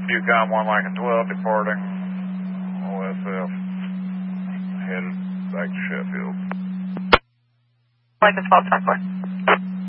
Yukon 1 Lincoln 12 departing OSF, headed back to Sheffield. Lincoln 12, 10-4.